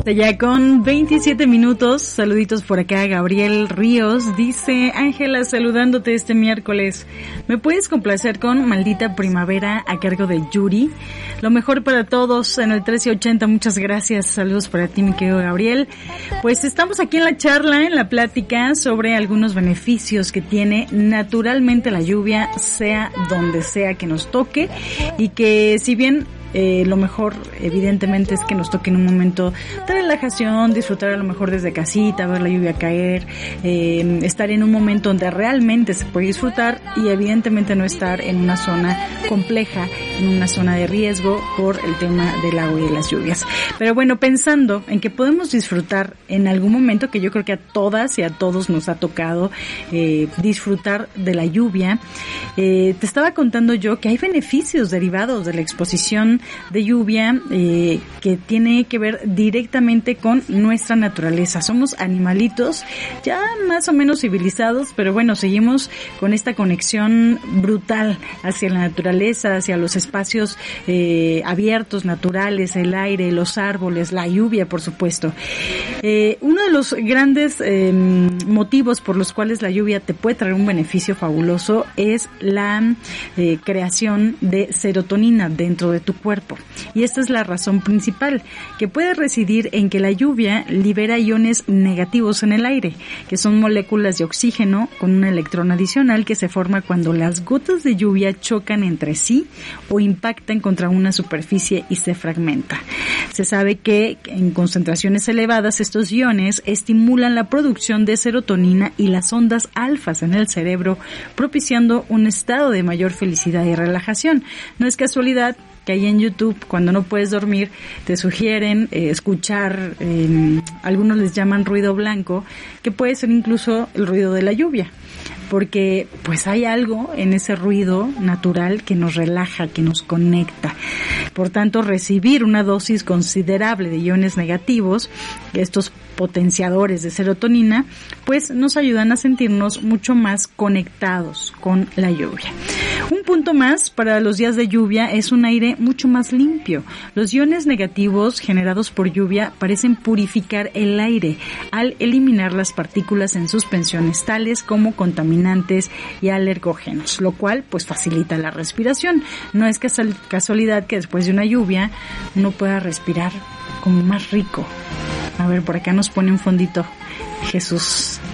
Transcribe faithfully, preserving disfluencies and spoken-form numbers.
Ya con veintisiete minutos, saluditos por acá. Gabriel Ríos dice: Ángela, saludándote este miércoles. ¿Me puedes complacer con Maldita Primavera a cargo de Yuri? Lo mejor para todos en el trece ochenta. Muchas gracias. Saludos para ti, mi querido Gabriel. Pues estamos aquí en la charla, en la plática sobre algunos beneficios que tiene naturalmente la lluvia, sea donde sea que nos toque, y que si bien Eh, lo mejor evidentemente es que nos toque en un momento de relajación, disfrutar a lo mejor desde casita, ver la lluvia caer, eh, estar en un momento donde realmente se puede disfrutar y evidentemente no estar en una zona compleja, en una zona de riesgo por el tema del agua y de las lluvias. Pero bueno, pensando en que podemos disfrutar en algún momento, que yo creo que a todas y a todos nos ha tocado eh, disfrutar de la lluvia, eh, te estaba contando yo que hay beneficios derivados de la exposición de lluvia eh, que tiene que ver directamente con nuestra naturaleza. Somos animalitos ya más o menos civilizados, pero bueno, seguimos con esta conexión brutal hacia la naturaleza, hacia los espacios eh, abiertos, naturales, el aire, los árboles, la lluvia, por supuesto. Eh, uno de los grandes eh, motivos por los cuales la lluvia te puede traer un beneficio fabuloso es la eh, creación de serotonina dentro de tu cuerpo. Y esta es la razón principal, que puede residir en que la lluvia libera iones negativos en el aire, que son moléculas de oxígeno con un electrón adicional que se forma cuando las gotas de lluvia chocan entre sí o impactan contra una superficie y se fragmenta. Se sabe que en concentraciones elevadas estos iones estimulan la producción de serotonina y las ondas alfas en el cerebro, propiciando un estado de mayor felicidad y relajación. No es casualidad que ahí en YouTube, cuando no puedes dormir, te sugieren eh, escuchar, eh, algunos les llaman ruido blanco, que puede ser incluso el ruido de la lluvia, porque pues hay algo en ese ruido natural que nos relaja, que nos conecta. Por tanto, recibir una dosis considerable de iones negativos, estos potenciadores de serotonina, pues nos ayudan a sentirnos mucho más conectados con la lluvia. Un punto más para los días de lluvia es un aire mucho más limpio. Los iones negativos generados por lluvia parecen purificar el aire al eliminar las partículas en suspensiones tales como contaminantes y alergógenos, lo cual pues facilita la respiración. No es casualidad que después de una lluvia uno pueda respirar como más rico. A ver, por acá nos pone un fondito Jesús